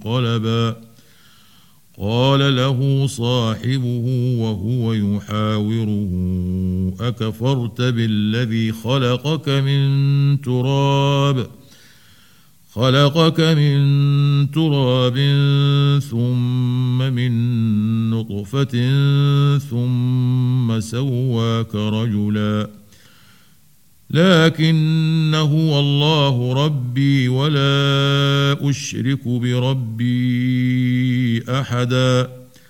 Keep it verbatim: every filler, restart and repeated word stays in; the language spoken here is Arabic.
منقلبا قال له صاحبه وهو يحاوره أكفرت بالذي خلقك من تراب خلقك من تراب ثم من نطفة ثم سواك رجلا لكن هو الله ربي ولا أشرك بربي أحدا